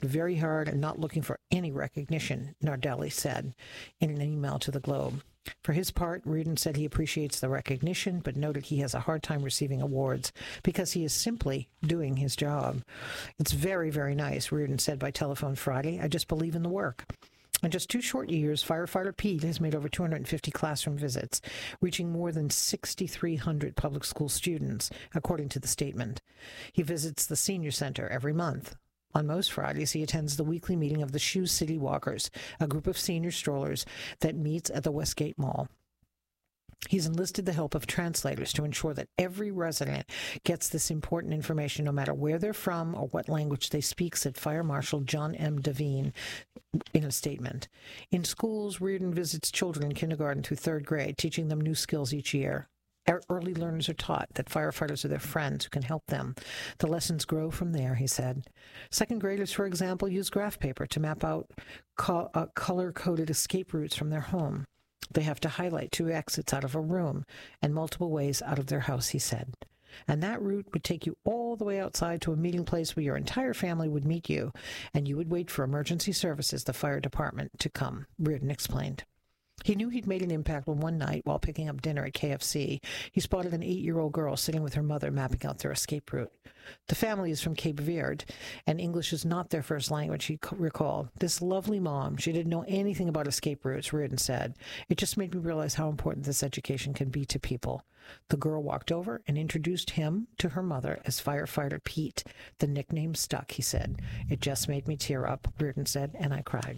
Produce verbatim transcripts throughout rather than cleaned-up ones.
worked very hard and not looking for any recognition, Nardelli said in an email to the Globe. For his part, Reardon said he appreciates the recognition, but noted he has a hard time receiving awards because he is simply doing his job. It's very, very nice, Reardon said by telephone Friday. I just believe in the work. In just two short years, firefighter Pete has made over two hundred fifty classroom visits, reaching more than six thousand three hundred public school students, according to the statement. He visits the senior center every month. On most Fridays, he attends the weekly meeting of the Shoe City Walkers, a group of senior strollers that meets at the Westgate Mall. He's enlisted the help of translators to ensure that every resident gets this important information, no matter where they're from or what language they speak, said Fire Marshal John M. Devine in a statement. In schools, Reardon visits children in kindergarten through third grade, teaching them new skills each year. Early learners are taught that firefighters are their friends who can help them. The lessons grow from there, he said. Second graders, for example, use graph paper to map out co- uh, color-coded escape routes from their home. They have to highlight two exits out of a room and multiple ways out of their house, he said. And that route would take you all the way outside to a meeting place where your entire family would meet you, and you would wait for emergency services, the fire department, to come, Reardon explained. He knew he'd made an impact when one night, while picking up dinner at K F C, he spotted an eight-year-old girl sitting with her mother mapping out their escape route. The family is from Cape Verde, and English is not their first language, he recalled. This lovely mom, she didn't know anything about escape routes, Reardon said. It just made me realize how important this education can be to people. The girl walked over and introduced him to her mother as Firefighter Pete. The nickname stuck, he said. It just made me tear up, Reardon said, and I cried.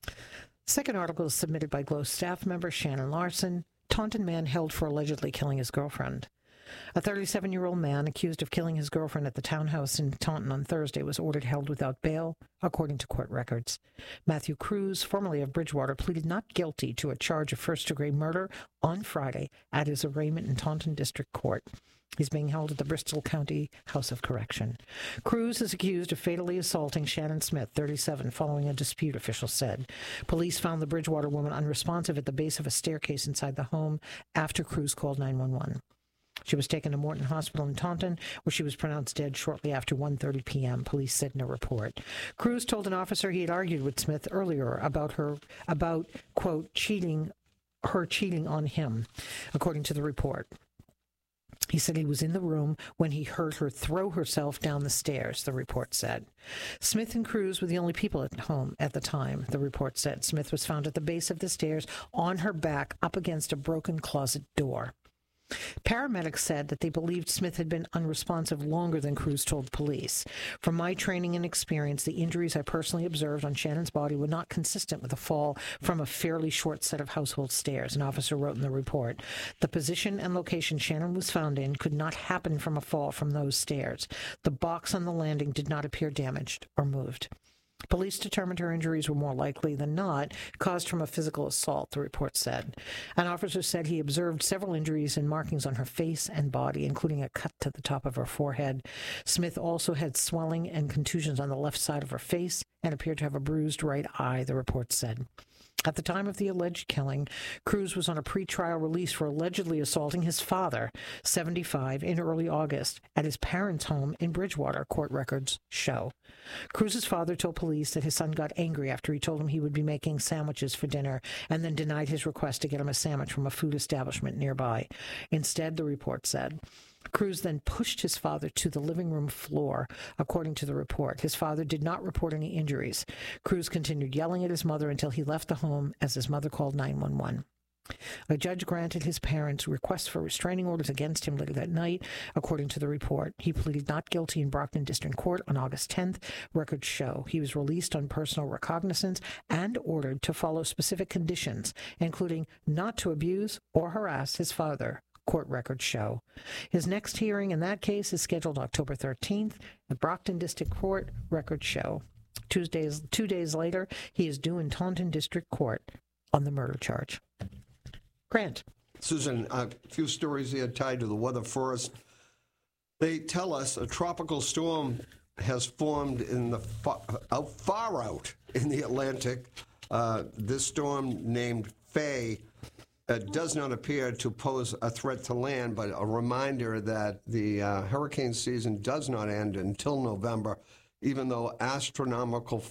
Second article is submitted by Glow staff member Shannon Larson. Taunton man held for allegedly killing his girlfriend. A thirty-seven-year-old man accused of killing his girlfriend at the townhouse in Taunton on Thursday was ordered held without bail, according to court records. Matthew Cruz, formerly of Bridgewater, pleaded not guilty to a charge of first-degree murder on Friday at his arraignment in Taunton District Court. He's being held at the Bristol County House of Correction. Cruz is accused of fatally assaulting Shannon Smith, thirty-seven, following a dispute, officials said. Police found the Bridgewater woman unresponsive at the base of a staircase inside the home after Cruz called nine one one. She was taken to Morton Hospital in Taunton, where she was pronounced dead shortly after one thirty p.m., police said in a report. Cruz told an officer he had argued with Smith earlier about her, about, quote, cheating, her cheating on him, according to the report. He said he was in the room when he heard her throw herself down the stairs, the report said. Smith and Cruz were the only people at home at the time, the report said. Smith was found at the base of the stairs on her back up against a broken closet door. Paramedics said that they believed Smith had been unresponsive longer than Cruz told police. From my training and experience, the injuries I personally observed on Shannon's body were not consistent with a fall from a fairly short set of household stairs, an officer wrote in the report. The position and location Shannon was found in could not happen from a fall from those stairs. The box on the landing did not appear damaged or moved. Police determined her injuries were more likely than not caused from a physical assault, the report said. An officer said he observed several injuries and markings on her face and body, including a cut to the top of her forehead. Smith also had swelling and contusions on the left side of her face and appeared to have a bruised right eye, the report said. At the time of the alleged killing, Cruz was on a pretrial release for allegedly assaulting his father, seventy-five, in early August at his parents' home in Bridgewater, court records show. Cruz's father told police that his son got angry after he told him he would be making sandwiches for dinner and then denied his request to get him a sandwich from a food establishment nearby. Instead, the report said, Cruz then pushed his father to the living room floor, according to the report. His father did not report any injuries. Cruz continued yelling at his mother until he left the home as his mother called nine one one. A judge granted his parents requests for restraining orders against him later that night, according to the report. He pleaded not guilty in Brockton District Court on August tenth. Records show he was released on personal recognizance and ordered to follow specific conditions, including not to abuse or harass his father. Court records show. His next hearing in that case is scheduled October thirteenth at Brockton District Court, records show. Tuesdays, two days later, he is due in Taunton District Court on the murder charge. Grant. Susan, a few stories here tied to the weather first. They tell us a tropical storm has formed in the far out, far out in the Atlantic. Uh, this storm named Faye uh, does not appear to pose a threat to land, but a reminder that the uh, hurricane season does not end until November, even though astronomical